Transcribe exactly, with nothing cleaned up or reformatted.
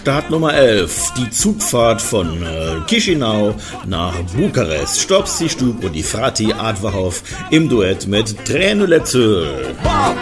Start Nummer elf, die Zugfahrt von äh, Chișinău nach Bukarest. Stopsi Stub und die Frati Adverhof im Duett mit Tränulette.